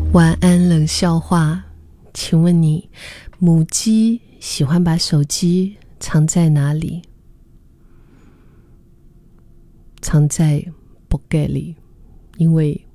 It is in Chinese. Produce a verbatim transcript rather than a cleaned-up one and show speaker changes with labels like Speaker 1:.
Speaker 1: 晚安冷笑话，请问你母鸡喜欢把手机藏在哪里？藏在 pocket 里，因为